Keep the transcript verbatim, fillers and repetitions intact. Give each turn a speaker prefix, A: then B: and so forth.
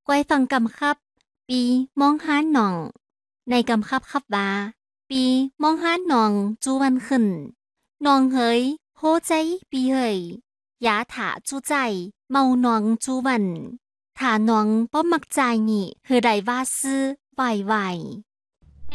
A: กวยฟังกำคับปีมองหาหน่องในกำคับคับว่าปีมองหาหน่องจูวันขึ้นหน่องเฮยโหใจปีเฮยยาถาจูใจเมาหน่องจูวันถ้าหน่องบ่มักใจนี่คือใดว่าซื้อไหวไหว